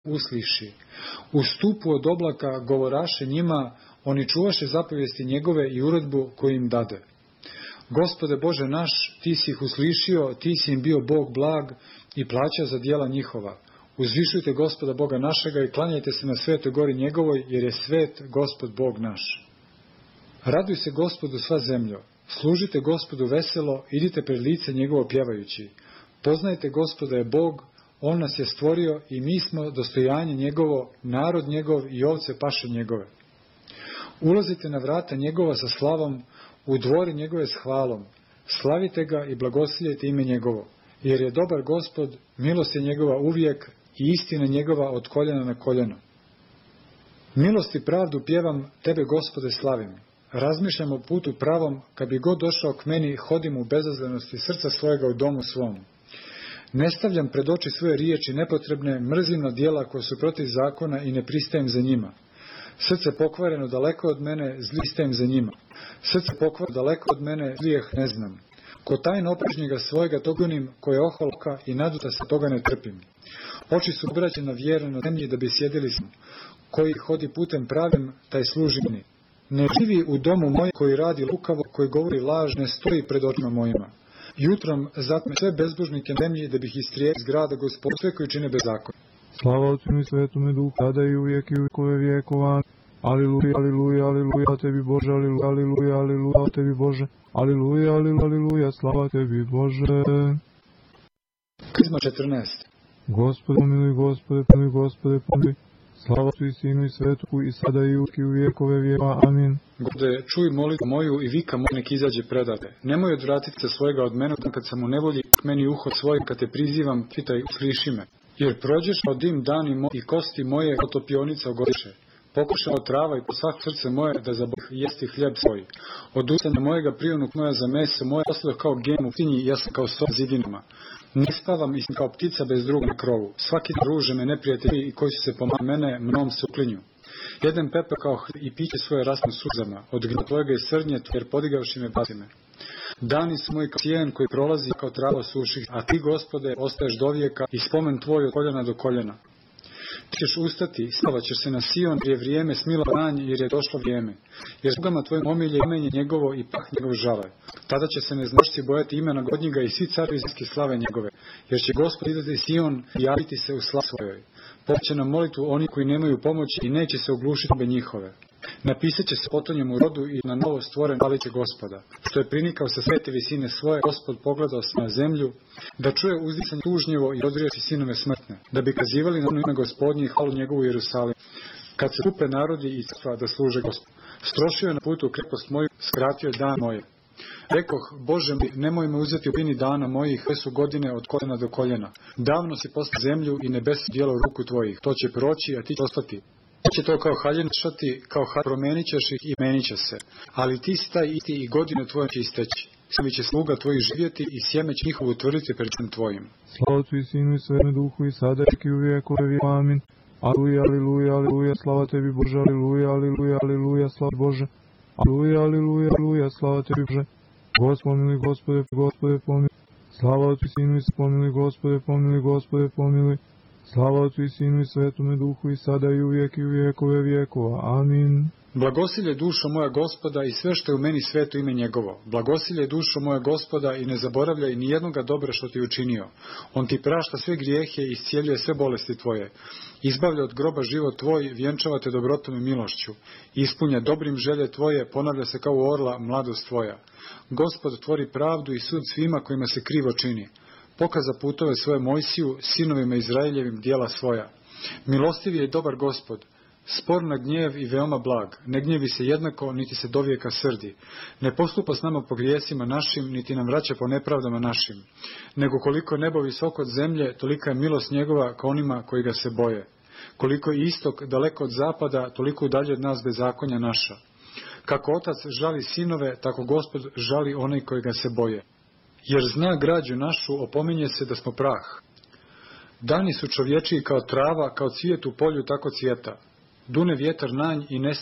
usliši. U stupu od oblaka govoraše njima, oni čuvaše zapovijesti njegove i uredbu koju im dade. Gospode Bože naš, ti si ih uslišio, ti si im bio Bog blag i plaća za djela njihova. Uzvišujte Gospoda Boga našega i klanjajte se na svetoj gori njegovoj, jer je svet Gospod Bog naš. Raduj se Gospodu sva zemljo, služite Gospodu veselo, idite pred lice njegovo pjevajući. Poznajte Gospoda je Bog, on nas je stvorio i mi smo dostojanje njegovo, narod njegov i ovce paše njegove. Ulazite na vrata njegova sa slavom, u dvori njegove s hvalom. Slavite ga i blagosiljajte ime njegovo, jer je dobar Gospod, milost je njegova uvijek i istina njegova od koljena na koljeno. Milost i pravdu pjevam, tebe Gospode slavim. Razmišljam o putu pravom, kad bi god došao k meni, hodim u bezazlenosti srca svojega u domu svom. Ne stavljam pred oči svoje riječi nepotrebne, mrzim na djela koja su protiv zakona i ne pristajem za njima. Srce pokvareno daleko od mene, zli stajem za njima. Srce pokvareno daleko od mene, zlijeh ne znam. Ko tajno opražnjega svojega togonim, ko je oholoka i naduta se toga ne trpim. Oči su obraćene vjerne na zemlji da bi sjedili smo. Koji hodi putem pravim, taj služi meni. Ne živi u domu moj koji radi lukavo, koji govori laž, ne stoji pred očima mojima. Jutrom zatme sve bezbožnike na zemlji da bih istrijebio iz grada Gospod sve koji čine bezakon. Slava Otcu i Svetome Duhu, sada i uvijek i u vjekove vjekova. Aliluja, aliluja, aliluja, tebi Bože, aliluja, aliluja, aliluja, tebi Bože. Aliluja, aliluja, aliluja, slava tebi Bože. Krizma 14. Gospode pomiluj, Gospode pomiluj, Gospode pomiluj. Slava Otcu i Sinu i Svetu i sada i uvijek i u vjekove vjekova. Amin. Gospode, čuj molitvu moju i vika moj nek izađe predate. Nemoj odvratiti se svojega od mene, kad sam u nevolji, k meni uho svoje, kad te prizivam, pitaj, usliši me. Jer prođeš od dim dani moj i kosti moje kao topionica ogoriše. Pokušao trava i posah srce moje da zabog jesti hljeb svoj. Od usanja mojega prionu moja za meso moje poslao kao gem u tinji i ja sam kao so zidinama. Ne spavam i sam kao ptica bez druga na krovu. Svaki druže me neprijatelji i koji su se pomali mene, mnom se uklinju. Jedem pepeo kao i piće svoje rasno suzama. Od gnjeva tvojega i srdnje, jer podigavši me baci me. Dani su moji kao sjen koji prolazi kao trava suših, a ti, Gospode, ostaješ do vijeka i spomen tvoj od koljena do koljena. Ti ćeš ustati, slava ćeš se na Sion, jer je vrijeme smilovanja, jer je došlo vrijeme. Jer slugama tvojim omilje imenje njegovo i pah njegov žale. Tada će se neznašci bojati imena Godnjega i svi carovi zemlji slave njegove. Jer će Gospod izaći Sion i javiti se u slavi svojoj. Poće nam molitvu oni koji nemaju pomoći i neće se oglušiti be njihove. Napisat će se potonjem u rodu i na novo stvoren hvalit će Gospoda. Što je prinikao sa svete visine svoje, Gospod pogledao se na zemlju, da čuje uzdisanje tužnjevo i odriješi sinove smrtne, da bi kazivali na ime Gospodnje i hvalu njegovu Jerusalim. Kad se kupe narodi i carstva da služe Gospodu. Strošio je na putu krepost moju, skratio je dan moje. Rekoh, Bože mi, nemoj me uzeti u pini dana mojih, sve su godine od koljena do koljena. Davno si poslao zemlju i nebesu djelo ruku tvojih. To će proći, a ti će ostati. Će to kao haljen šati, kao promenit ćeš ih i menit će se. Ali ti si taj isti i godine tvoje će isteći. Sami će sluga tvojih živjeti i sjeme će njihovu utvrditi pred tvojim. Slava Otcu i Sinu i Svetome Duhu i sada i u vjekove vjekova. Amin. Aliluja, aliluja, aliluja, slava tebi Bože, aliluja, aliluja, aliluja, slava Bože. Aliluja, aliluja, aliluja, slava tebi Bože. Gospod pomiluj, Gospode, Gospode pomiluj. Slava Otcu i Sinu i pomiluj, Gospode pomiluj, Gospode pomiluj. Slava Otcu i Sinu i Svetome Duhu i sada i uvijek i u vjekove vjekova. Amin. Blagosilje dušo moja Gospoda i sve što je u meni sveto ime njegovo. Blagosilje dušo moja Gospoda i ne zaboravljaj ni jednoga dobra što ti učinio. On ti prašta sve grijehe i iscijeljuje sve bolesti tvoje. Izbavlja od groba život tvoj, vjenčava te dobrotom i milošću. Ispunja dobrim želje tvoje, ponavlja se kao orla mladost tvoja. Gospod tvori pravdu i sud svima kojima se krivo čini. Pokaza putove svoje Mojsiju, sinovima Izraeljevim djela svoja. Milostiv je i dobar Gospod, spor na gnjev i veoma blag. Ne gnjevi se jednako, niti se dovijeka srdi. Ne postupa s nama po grijesima našim, niti nam vraća po nepravdama našim. Nego koliko nebo visoko od zemlje, tolika je milost njegova ka onima koji ga se boje. Koliko je istok daleko od zapada, toliko udalje od nas bezakonja naša. Kako otac žali sinove, tako Gospod žali one koji ga se boje. Jer zna građu našu, opominje se da smo prah. Dani su čovječiji kao trava, kao cvijet u polju tako cvijeta. Dune vjetar nanj i nestane